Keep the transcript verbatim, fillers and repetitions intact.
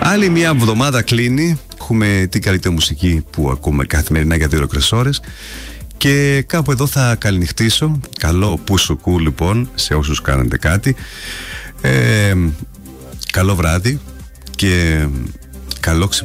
Άλλη μια εβδομάδα κλείνει. Έχουμε την καλύτερη μουσική που ακούμε καθημερινά για δύο ώρες ώρες. Και κάπου εδώ θα καληνυχτήσω. Καλό πουσουκού λοιπόν σε όσους κάνετε κάτι. ε, Καλό βράδυ και καλό ξυπνάδι.